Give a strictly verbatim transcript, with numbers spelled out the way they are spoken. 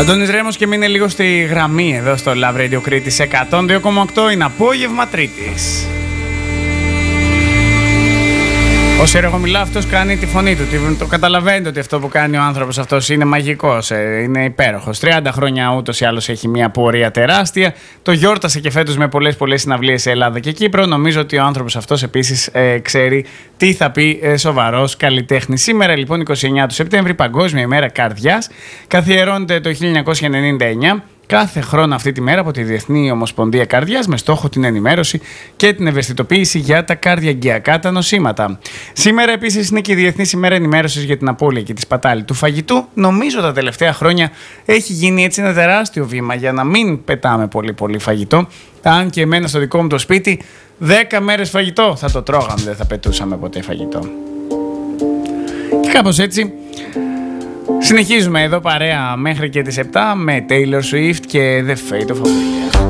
Αντώνης Ρέμος και μείνε λίγο στη γραμμή εδώ στο Love Radio Κρήτης εκατόν δύο κόμμα οκτώ. Είναι απόγευμα Τρίτης. Όσο εγώ μιλάω, αυτός κάνει τη φωνή του. Το καταλαβαίνετε ότι αυτό που κάνει ο άνθρωπος αυτός είναι μαγικός, είναι υπέροχος. τριάντα χρόνια ούτως ή άλλως έχει μια πορεία τεράστια. Το γιόρτασε και φέτος με πολλές πολλές συναυλίες σε Ελλάδα και Κύπρο. Νομίζω ότι ο άνθρωπος αυτός επίσης ε, ξέρει τι θα πει ε, σοβαρός καλλιτέχνης. Σήμερα λοιπόν, εικοστή ενάτη του Σεπτέμβρη, Παγκόσμια ημέρα καρδιάς. Καθιερώνεται το χίλια εννιακόσια ενενήντα εννιά. Κάθε χρόνο αυτή τη μέρα από τη Διεθνή Ομοσπονδία Καρδιάς με στόχο την ενημέρωση και την ευαισθητοποίηση για τα καρδιαγγειακά τα νοσήματα. Σήμερα επίσης είναι και η Διεθνής ημέρα ενημέρωσης για την απώλεια και τη σπατάλη του φαγητού. Νομίζω τα τελευταία χρόνια έχει γίνει έτσι ένα τεράστιο βήμα για να μην πετάμε πολύ πολύ φαγητό. Αν και εμένα στο δικό μου το σπίτι δέκα μέρες φαγητό θα το τρώγαμε, δεν θα πετούσαμε ποτέ φαγητό. Και κάπως έτσι συνεχίζουμε εδώ παρέα μέχρι και τις επτά με Taylor Swift και The Fate of Ophelia.